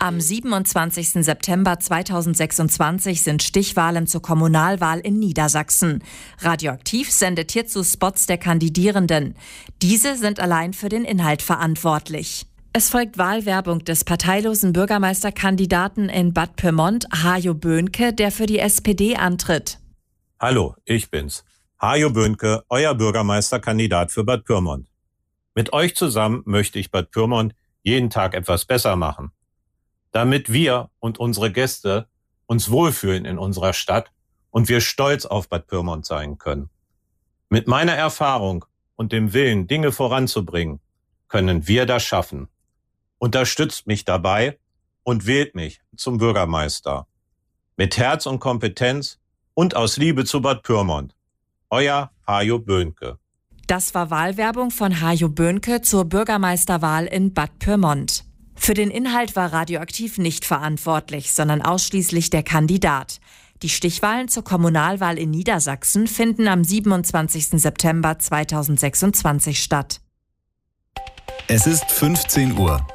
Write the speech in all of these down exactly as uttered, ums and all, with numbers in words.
Am siebenundzwanzigsten September zweitausendsechsundzwanzig sind Stichwahlen zur Kommunalwahl in Niedersachsen. Radioaktiv sendet hierzu Spots der Kandidierenden. Diese sind allein für den Inhalt verantwortlich. Es folgt Wahlwerbung des parteilosen Bürgermeisterkandidaten in Bad Pyrmont, Hajo Böhnke, der für die S P D antritt. Hallo, ich bin's. Hajo Böhnke, euer Bürgermeisterkandidat für Bad Pyrmont. Mit euch zusammen möchte ich Bad Pyrmont jeden Tag etwas besser machen. Damit wir und unsere Gäste uns wohlfühlen in unserer Stadt und wir stolz auf Bad Pyrmont sein können. Mit meiner Erfahrung und dem Willen, Dinge voranzubringen, können wir das schaffen. Unterstützt mich dabei und wählt mich zum Bürgermeister. Mit Herz und Kompetenz und aus Liebe zu Bad Pyrmont. Euer Hajo Böhnke. Das war Wahlwerbung von Hajo Böhnke zur Bürgermeisterwahl in Bad Pyrmont. Für den Inhalt war Radioaktiv nicht verantwortlich, sondern ausschließlich der Kandidat. Die Stichwahlen zur Kommunalwahl in Niedersachsen finden am siebenundzwanzigsten September zweitausendsechsundzwanzig statt. Es ist fünfzehn Uhr.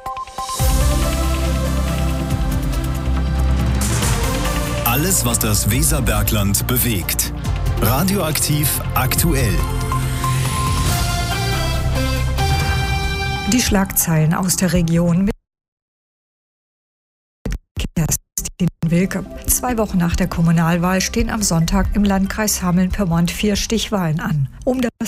Alles, was das Weserbergland bewegt. Radioaktiv aktuell. Die Schlagzeilen aus der Region mit Kerstin Wilke. Zwei Wochen nach der Kommunalwahl stehen am Sonntag im Landkreis Hameln-Pyrmont vier Stichwahlen an. Um das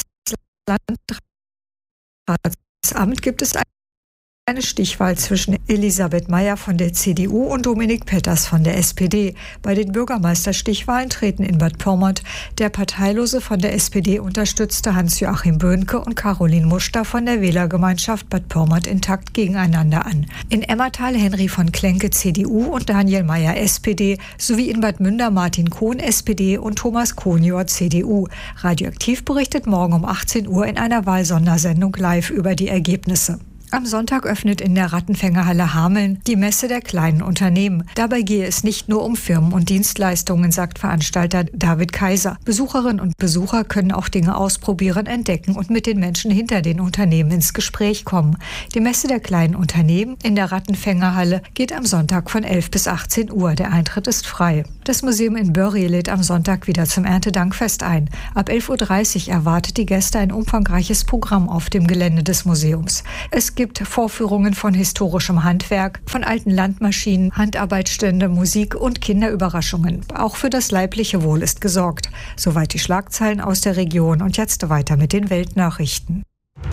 Landratsamt gibt es eine Stichwahl zwischen Elisabeth Meyer von der C D U und Dominik Petters von der S P D. Bei den Bürgermeisterstichwahlen treten in Bad Pyrmont der parteilose von der S P D unterstützte Hans-Joachim Böhnke und Caroline Muster von der Wählergemeinschaft Bad Pyrmont intakt gegeneinander an. In Emmertal Henry von Klenke C D U und Daniel Meyer S P D sowie in Bad Münder Martin Kohn S P D und Thomas Konior C D U. Radioaktiv berichtet morgen um achtzehn Uhr in einer Wahlsondersendung live über die Ergebnisse. Am Sonntag öffnet in der Rattenfängerhalle Hameln die Messe der kleinen Unternehmen. Dabei gehe es nicht nur um Firmen und Dienstleistungen, sagt Veranstalter David Kaiser. Besucherinnen und Besucher können auch Dinge ausprobieren, entdecken und mit den Menschen hinter den Unternehmen ins Gespräch kommen. Die Messe der kleinen Unternehmen in der Rattenfängerhalle geht am Sonntag von elf bis achtzehn Uhr. Der Eintritt ist frei. Das Museum in Börrie lädt am Sonntag wieder zum Erntedankfest ein. Ab elf Uhr dreißig erwartet die Gäste ein umfangreiches Programm auf dem Gelände des Museums. Es gibt Vorführungen von historischem Handwerk, von alten Landmaschinen, Handarbeitsstände, Musik und Kinderüberraschungen. Auch für das leibliche Wohl ist gesorgt. Soweit die Schlagzeilen aus der Region. Und jetzt weiter mit den Weltnachrichten.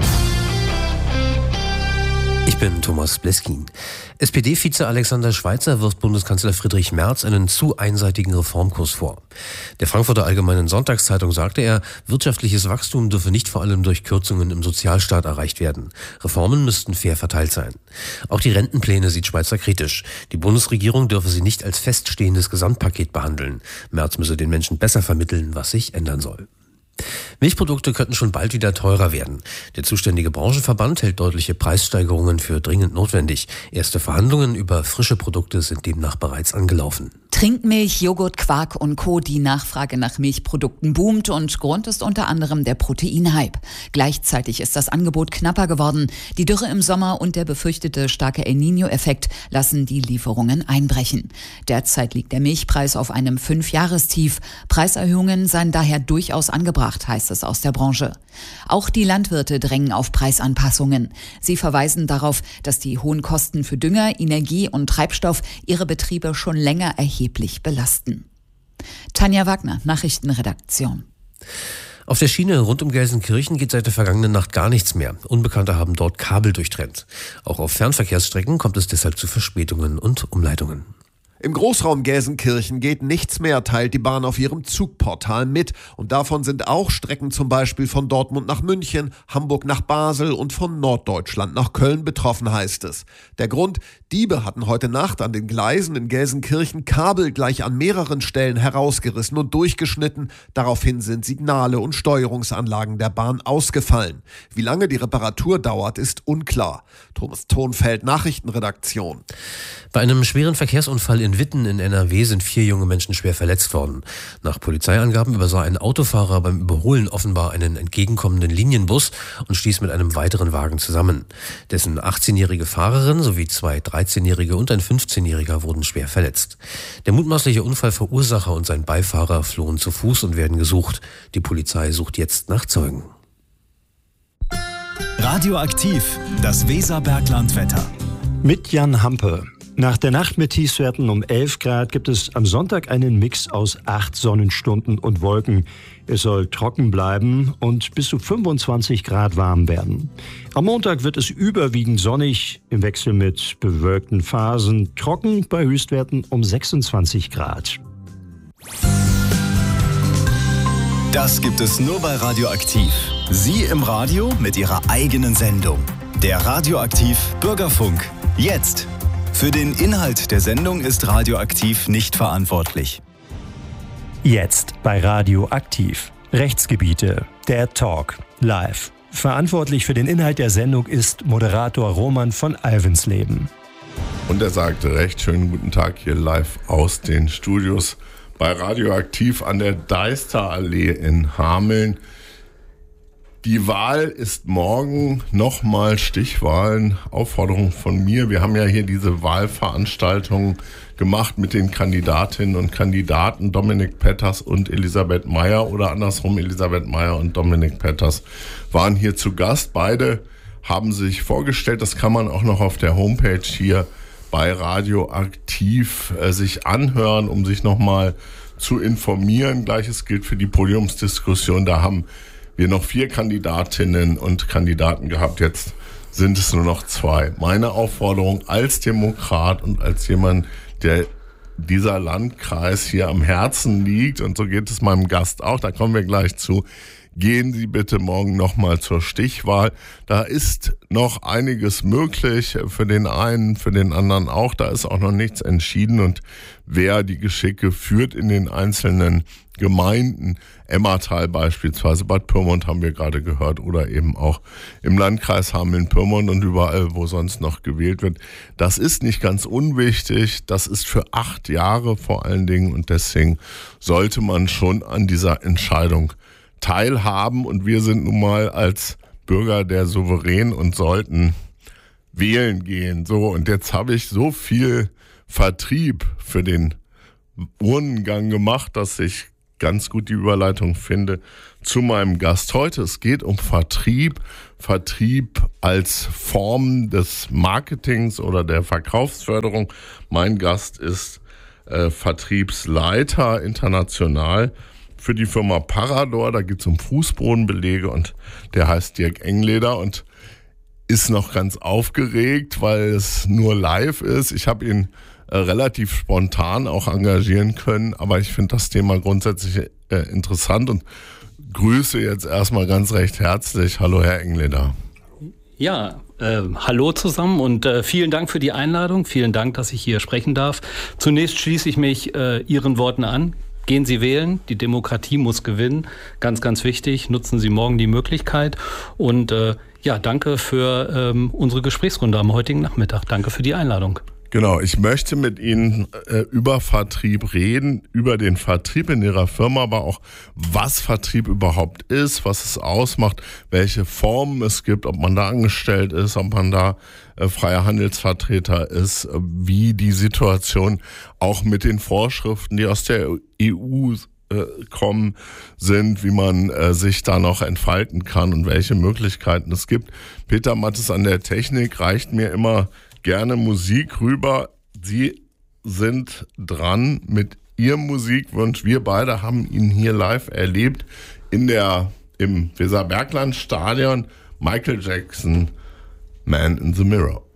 Ich bin Thomas Bleskin. S P D-Vize Alexander Schweitzer wirft Bundeskanzler Friedrich Merz einen zu einseitigen Reformkurs vor. Der Frankfurter Allgemeinen Sonntagszeitung sagte er, wirtschaftliches Wachstum dürfe nicht vor allem durch Kürzungen im Sozialstaat erreicht werden. Reformen müssten fair verteilt sein. Auch die Rentenpläne sieht Schweitzer kritisch. Die Bundesregierung dürfe sie nicht als feststehendes Gesamtpaket behandeln. Merz müsse den Menschen besser vermitteln, was sich ändern soll. Milchprodukte könnten schon bald wieder teurer werden. Der zuständige Branchenverband hält deutliche Preissteigerungen für dringend notwendig. Erste Verhandlungen über frische Produkte sind demnach bereits angelaufen. Trinkmilch, Joghurt, Quark und Co. Die Nachfrage nach Milchprodukten boomt und Grund ist unter anderem der Proteinhype. Gleichzeitig ist das Angebot knapper geworden. Die Dürre im Sommer und der befürchtete starke El Niño-Effekt lassen die Lieferungen einbrechen. Derzeit liegt der Milchpreis auf einem Fünfjahrestief. Preiserhöhungen seien daher durchaus angebracht, heißt es aus der Branche. Auch die Landwirte drängen auf Preisanpassungen. Sie verweisen darauf, dass die hohen Kosten für Dünger, Energie und Treibstoff ihre Betriebe schon länger erheblich belasten. Tanja Wagner, Nachrichtenredaktion. Auf der Schiene rund um Gelsenkirchen geht seit der vergangenen Nacht gar nichts mehr. Unbekannte haben dort Kabel durchtrennt. Auch auf Fernverkehrsstrecken kommt es deshalb zu Verspätungen und Umleitungen. Im Großraum Gelsenkirchen geht nichts mehr, teilt die Bahn auf ihrem Zugportal mit. Und davon sind auch Strecken zum Beispiel von Dortmund nach München, Hamburg nach Basel und von Norddeutschland nach Köln betroffen, heißt es. Der Grund: Diebe hatten heute Nacht an den Gleisen in Gelsenkirchen Kabel gleich an mehreren Stellen herausgerissen und durchgeschnitten. Daraufhin sind Signale und Steuerungsanlagen der Bahn ausgefallen. Wie lange die Reparatur dauert, ist unklar. Thomas Thonfeld, Nachrichtenredaktion. Bei einem schweren Verkehrsunfall in in Witten in N R W sind vier junge Menschen schwer verletzt worden. Nach Polizeiangaben übersah ein Autofahrer beim Überholen offenbar einen entgegenkommenden Linienbus und stieß mit einem weiteren Wagen zusammen. Dessen achtzehnjährige Fahrerin sowie zwei dreizehnjährige und ein fünfzehnjähriger wurden schwer verletzt. Der mutmaßliche Unfallverursacher und sein Beifahrer flohen zu Fuß und werden gesucht. Die Polizei sucht jetzt nach Zeugen. Radioaktiv, das Weserberglandwetter. Mit Jan Hampe. Nach der Nacht mit Tiefstwerten um elf Grad gibt es am Sonntag einen Mix aus acht Sonnenstunden und Wolken. Es soll trocken bleiben und bis zu fünfundzwanzig Grad warm werden. Am Montag wird es überwiegend sonnig, im Wechsel mit bewölkten Phasen, trocken bei Höchstwerten um sechsundzwanzig Grad. Das gibt es nur bei Radioaktiv. Sie im Radio mit Ihrer eigenen Sendung. Der Radioaktiv Bürgerfunk. Jetzt. Für den Inhalt der Sendung ist Radioaktiv nicht verantwortlich. Jetzt bei Radioaktiv. Rechtsgebiete. Der Talk. Live. Verantwortlich für den Inhalt der Sendung ist Moderator Roman von Alvensleben. Und er sagte recht schönen guten Tag hier live aus den Studios bei Radioaktiv an der Deisterallee in Hameln. Die Wahl ist morgen, nochmal Stichwahlen, Aufforderung von mir. Wir haben ja hier diese Wahlveranstaltung gemacht mit den Kandidatinnen und Kandidaten Dominik Petters und Elisabeth Meyer oder andersrum, Elisabeth Meyer und Dominik Petters waren hier zu Gast. Beide haben sich vorgestellt, das kann man auch noch auf der Homepage hier bei Radioaktiv äh, sich anhören, um sich nochmal zu informieren. Gleiches gilt für die Podiumsdiskussion. Da haben wir noch vier Kandidatinnen und Kandidaten gehabt. Jetzt sind es nur noch zwei. Meine Aufforderung als Demokrat und als jemand, der dieser Landkreis hier am Herzen liegt, und so geht es meinem Gast auch, da kommen wir gleich zu, gehen Sie bitte morgen nochmal zur Stichwahl. Da ist noch einiges möglich, für den einen, für den anderen auch. Da ist auch noch nichts entschieden. Und wer die Geschicke führt in den einzelnen Gemeinden, Emmertal beispielsweise, Bad Pyrmont haben wir gerade gehört, oder eben auch im Landkreis Hameln-Pyrmont und überall, wo sonst noch gewählt wird. Das ist nicht ganz unwichtig. Das ist für acht Jahre vor allen Dingen. Und deswegen sollte man schon an dieser Entscheidung teilhaben, und wir sind nun mal als Bürger der Souverän und sollten wählen gehen. So, und jetzt habe ich so viel Vertrieb für den Urnengang gemacht, dass ich ganz gut die Überleitung finde zu meinem Gast heute. Es geht um Vertrieb, Vertrieb als Form des Marketings oder der Verkaufsförderung. Mein Gast ist äh, Vertriebsleiter international für die Firma Parador. Da geht es um Fußbodenbelege, und der heißt Dirk Engleder und ist noch ganz aufgeregt, weil es nur live ist. Ich habe ihn äh, relativ spontan auch engagieren können, aber ich finde das Thema grundsätzlich äh, interessant und grüße jetzt erstmal ganz recht herzlich. Hallo, Herr Engleder. Ja, äh, hallo zusammen und äh, vielen Dank für die Einladung. Vielen Dank, dass ich hier sprechen darf. Zunächst schließe ich mich äh, Ihren Worten an. Gehen Sie wählen, die Demokratie muss gewinnen. Ganz, ganz wichtig. Nutzen Sie morgen die Möglichkeit. Und äh, ja, danke für ähm, unsere Gesprächsrunde am heutigen Nachmittag. Danke für die Einladung. Genau, ich möchte mit Ihnen äh, über Vertrieb reden, über den Vertrieb in Ihrer Firma, aber auch, was Vertrieb überhaupt ist, was es ausmacht, welche Formen es gibt, ob man da angestellt ist, ob man da äh, freier Handelsvertreter ist, äh, wie die Situation auch mit den Vorschriften, die aus der E U äh, kommen, sind, wie man äh, sich da noch entfalten kann und welche Möglichkeiten es gibt. Peter Mattes an der Technik reicht mir immer gerne Musik rüber. Sie sind dran mit Ihrem Musikwunsch. Wir beide haben ihn hier live erlebt in der, im Weserberglandstadion. Michael Jackson, Man in the Mirror.